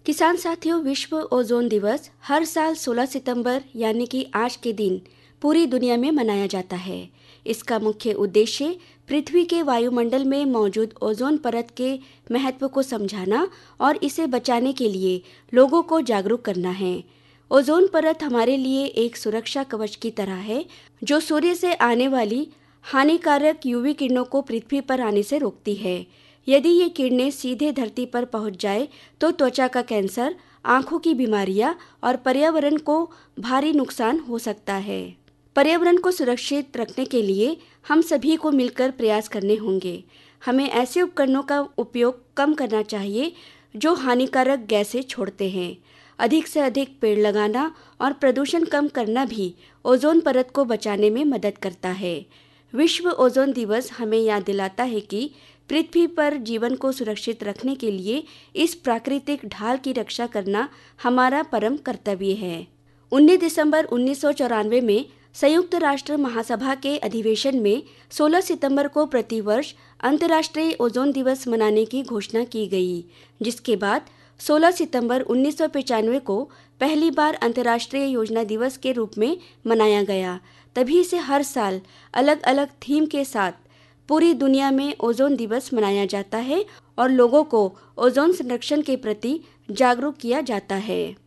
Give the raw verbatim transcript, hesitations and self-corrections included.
किसान साथियों, विश्व ओजोन दिवस हर साल सोलह सितंबर यानी कि आज के दिन पूरी दुनिया में मनाया जाता है। इसका मुख्य उद्देश्य पृथ्वी के वायुमंडल में मौजूद ओजोन परत के महत्व को समझाना और इसे बचाने के लिए लोगों को जागरूक करना है। ओजोन परत हमारे लिए एक सुरक्षा कवच की तरह है, जो सूर्य से आने वाली हानिकारक यूवी किरणों को पृथ्वी पर आने से रोकती है। यदि ये किरणें सीधे धरती पर पहुंच जाए तो त्वचा का कैंसर, आंखों की बीमारियां और पर्यावरण को भारी नुकसान हो सकता है। पर्यावरण को सुरक्षित रखने के लिए हम सभी को मिलकर प्रयास करने होंगे। हमें ऐसे उपकरणों का उपयोग कम करना चाहिए जो हानिकारक गैसें छोड़ते हैं। अधिक से अधिक पेड़ लगाना और प्रदूषण कम करना भी ओजोन परत को बचाने में मदद करता है। विश्व ओजोन दिवस हमें याद दिलाता है कि पृथ्वी पर जीवन को सुरक्षित रखने के लिए इस प्राकृतिक ढाल की रक्षा करना हमारा परम कर्तव्य है। उन्नीस दिसंबर उन्नीस सौ चौरानवे में संयुक्त राष्ट्र महासभा के अधिवेशन में सोलह सितंबर को प्रतिवर्ष अंतर्राष्ट्रीय ओजोन दिवस मनाने की घोषणा की गई, जिसके बाद सोलह सितंबर उन्नीस सौ पचानवे को पहली बार अंतर्राष्ट्रीय योजना दिवस के रूप में मनाया गया। तभी से हर साल अलग अलग थीम के साथ पूरी दुनिया में ओजोन दिवस मनाया जाता है और लोगों को ओजोन संरक्षण के प्रति जागरूक किया जाता है।